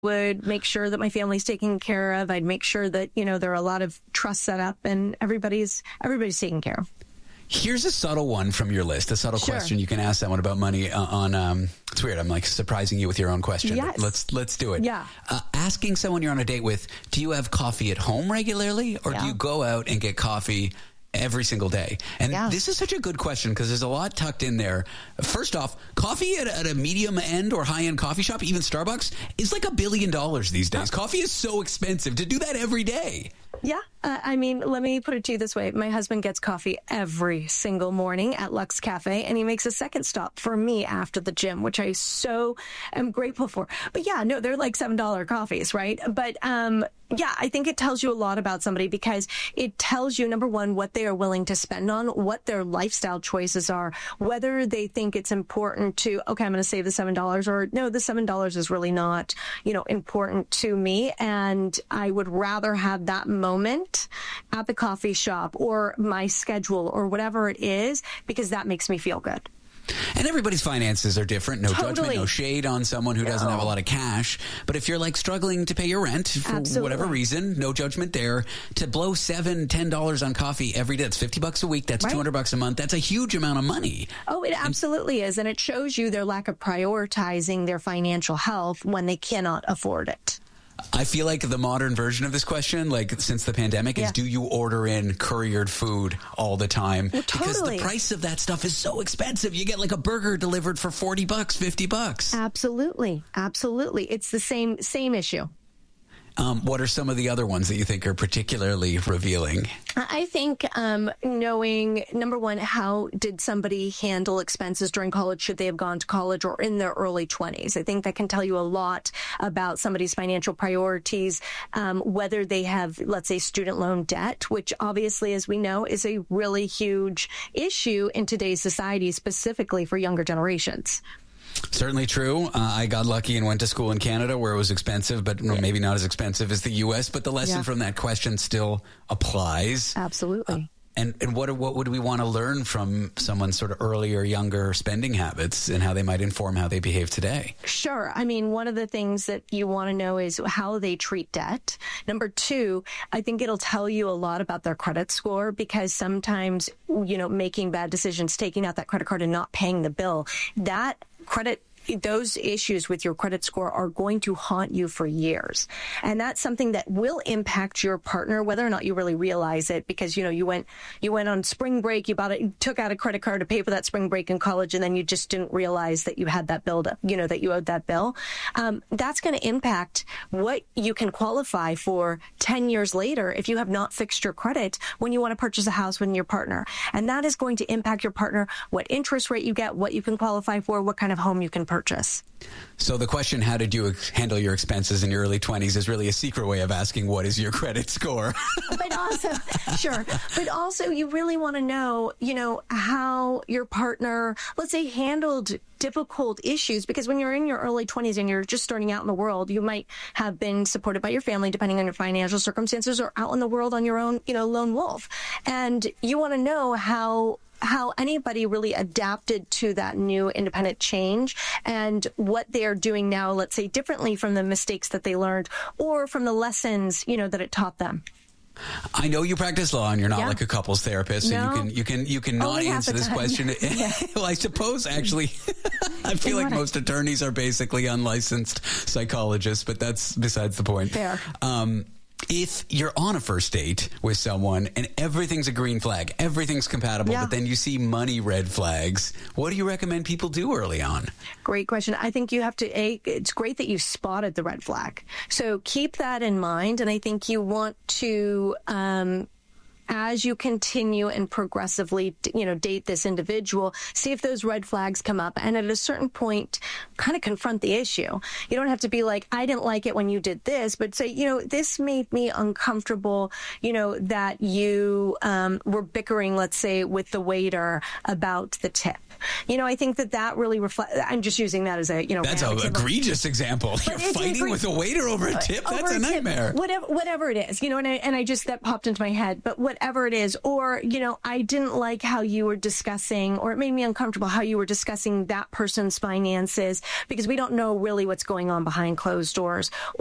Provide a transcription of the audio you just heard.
would make sure that my family's taken care of. I'd make sure that, there are a lot of trust set up and everybody's taken care of. Here's a subtle one from your list, a subtle question. You can ask someone about money on, it's weird. I'm like surprising you with your own question. Yes. Let's do it. Yeah. Asking someone you're on a date with, do you have coffee at home regularly or do you go out and get coffee every single day? And this is such a good question because there's a lot tucked in there. First off, coffee at a medium end or high end coffee shop, even Starbucks, is like $1 billion these days. Coffee is so expensive to do that every day. Yeah. Let me put it to you this way. My husband gets coffee every single morning at Lux Cafe, and he makes a second stop for me after the gym, which I so am grateful for. But they're like $7 coffees, right? But I think it tells you a lot about somebody because it tells you, number one, what they are willing to spend on, what their lifestyle choices are, whether they think it's important to, okay, I'm going to save the $7 or no, the $7 is really not, important to me. And I would rather have that moment at the coffee shop or my schedule or whatever it is, because that makes me feel good. And everybody's finances are different. No judgment, no shade on someone who doesn't have a lot of cash. But if you're like struggling to pay your rent for whatever reason, no judgment there. To blow $7, $10 on coffee every day, that's $50 a week. That's $200 a month. That's a huge amount of money. Oh, it absolutely is. And it shows you their lack of prioritizing their financial health when they cannot afford it. I feel like the modern version of this question, like since the pandemic, is do you order in couriered food all the time? Well, totally. Because the price of that stuff is so expensive. You get like a burger delivered for $40, $50. Absolutely. Absolutely. It's the same issue. What are some of the other ones that you think are particularly revealing? I think knowing, number one, how did somebody handle expenses during college? Should they have gone to college or in their early 20s? I think that can tell you a lot about somebody's financial priorities, whether they have, let's say, student loan debt, which obviously, as we know, is a really huge issue in today's society, specifically for younger generations. Certainly true. I got lucky and went to school in Canada where it was expensive, but maybe not as expensive as the U.S. But the lesson from that question still applies. Absolutely. And what would we want to learn from someone's sort of earlier, younger spending habits and how they might inform how they behave today? Sure. One of the things that you want to know is how they treat debt. Number two, I think it'll tell you a lot about their credit score because sometimes, making bad decisions, taking out that credit card and not paying the bill, those issues with your credit score are going to haunt you for years. And that's something that will impact your partner, whether or not you really realize it, because, you went on spring break, you took out a credit card to pay for that spring break in college, and then you just didn't realize that you had that bill, that you owed that bill. That's going to impact what you can qualify for 10 years later if you have not fixed your credit when you want to purchase a house with your partner. And that is going to impact your partner, what interest rate you get, what you can qualify for, what kind of home you can purchase. So the question, how did you handle your expenses in your early 20s, is really a secret way of asking what is your credit score? But also you really want to know, how your partner, let's say, handled difficult issues, because when you're in your early 20s and you're just starting out in the world, you might have been supported by your family, depending on your financial circumstances, or out in the world on your own, lone wolf. And you want to know how anybody really adapted to that new independent change and what they're doing now, let's say, differently from the mistakes that they learned or from the lessons, that it taught them. I know you practice law and you're not like a couples therapist, so you can not answer this question. Well, I suppose actually, I feel like most attorneys are basically unlicensed psychologists, but that's besides the point. Fair. If you're on a first date with someone and everything's a green flag, everything's compatible, but then you see money red flags, what do you recommend people do early on? Great question. I think you have to, it's great that you spotted the red flag. So keep that in mind. And I think you want to, as you continue and progressively, date this individual, see if those red flags come up. And at a certain point, kind of confront the issue. You don't have to be like, I didn't like it when you did this, but say, this made me uncomfortable, that you were bickering, let's say, with the waiter about the tip. I think that really reflects, I'm just using that as a, that's an egregious example. You're fighting with a waiter over a tip? That's a nightmare. Whatever it is, and I just, that popped into my head. But whatever it is, or, I didn't like how you were discussing, or it made me uncomfortable how you were discussing that person's finances, because we don't know really what's going on behind closed doors.